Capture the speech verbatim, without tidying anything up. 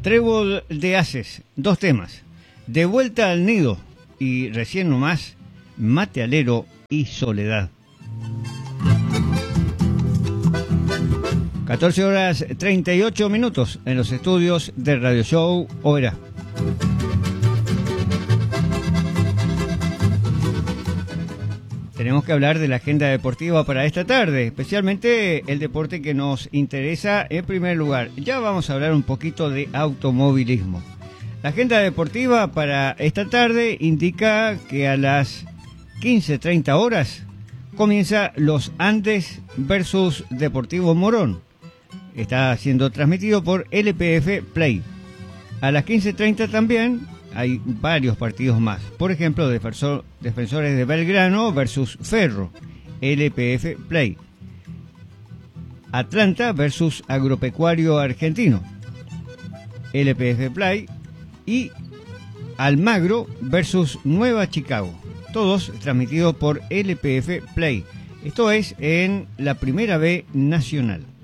Trébol de Haces, dos temas. De vuelta al nido y recién nomás, Mate Alero y Soledad. catorce horas treinta y ocho minutos en los estudios de Radio Show Oberá. Tenemos que hablar de la agenda deportiva para esta tarde, especialmente el deporte que nos interesa en primer lugar. Ya vamos a hablar un poquito de automovilismo. La agenda deportiva para esta tarde indica que a las quince treinta horas comienza Los Andes versus Deportivo Morón. Está siendo transmitido por L P F Play. A las quince treinta también hay varios partidos más. Por ejemplo, Defensor, Defensores de Belgrano versus Ferro, L P F Play. Atlanta versus Agropecuario Argentino, L P F Play. Y Almagro versus Nueva Chicago, todos transmitidos por L P F Play. Esto es en la Primera B Nacional.